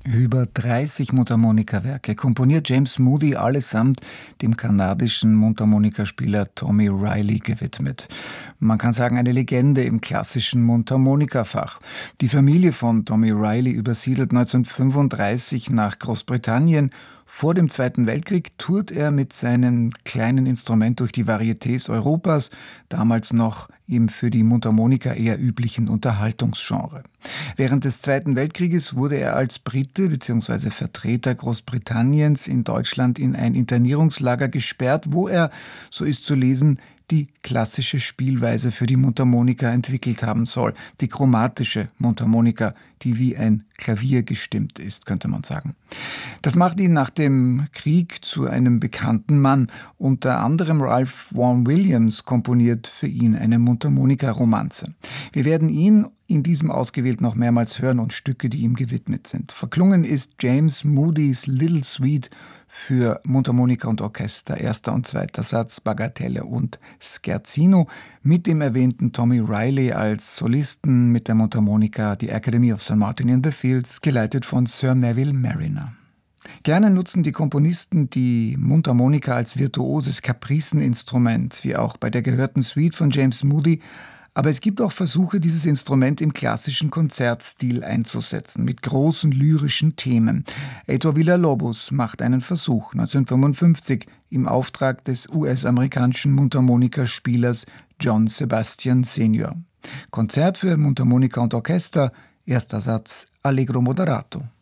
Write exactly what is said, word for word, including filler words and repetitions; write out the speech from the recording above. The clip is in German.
Über dreißig Mundharmonikawerke komponiert James Moody allesamt dem kanadischen Mundharmonikaspieler Tommy Reilly gewidmet. Man kann sagen, eine Legende im klassischen Mundharmonikafach. Die Familie von Tommy Reilly übersiedelt neunzehnhundertfünfunddreißig nach Großbritannien. Vor dem Zweiten Weltkrieg tourt er mit seinem kleinen Instrument durch die Varietés Europas, damals noch im für die Mundharmonika eher üblichen Unterhaltungsgenre. Während des Zweiten Weltkrieges wurde er als Brite bzw. Vertreter Großbritanniens in Deutschland in ein Internierungslager gesperrt, wo er, so ist zu lesen, die klassische Spielweise für die Mundharmonika entwickelt haben soll. Die chromatische Mundharmonika, die wie ein Klavier gestimmt ist, könnte man sagen. Das macht ihn nach dem Krieg zu einem bekannten Mann. Unter anderem Ralph Vaughan Williams komponiert für ihn eine Mundharmonika-Romanze. Wir werden ihn in diesem Ausgewählt noch mehrmals hören und Stücke, die ihm gewidmet sind. Verklungen ist James Moodys Little Suite für Mundharmonika und Orchester, erster und zweiter Satz, Bagatelle und Scherzino, mit dem erwähnten Tommy Reilly als Solisten mit der Mundharmonika, die Academy of Saint Martin in the Fields, geleitet von Sir Neville Marriner. Gerne nutzen die Komponisten die Mundharmonika als virtuoses Kapriceninstrument, wie auch bei der gehörten Suite von James Moody. Aber es gibt auch Versuche, dieses Instrument im klassischen Konzertstil einzusetzen, mit großen lyrischen Themen. Heitor Villa-Lobos macht einen Versuch neunzehnhundertfünfundfünfzig im Auftrag des U S-amerikanischen Mundharmonikaspielers John Sebastian Senior Konzert für Mundharmonika und Orchester, erster Satz, Allegro moderato.